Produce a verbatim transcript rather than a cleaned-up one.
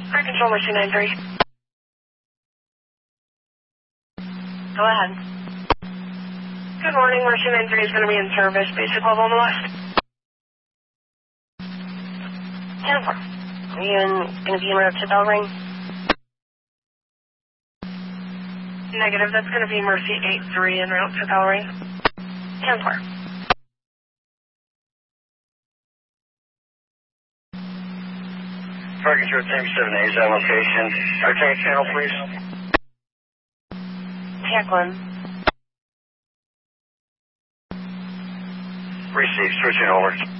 Car Control Mercy nine three. Go ahead. Good morning, Mercy nine three is going to be in service. Basic level on the left. ten four. Are you going to be en route to Bell Ring? Negative, that's going to be Mercy eight three en route to Bell Ring. ten four. Car Control ten seven A is on location. Arterial channel, please. Tech one. Receive, switching over.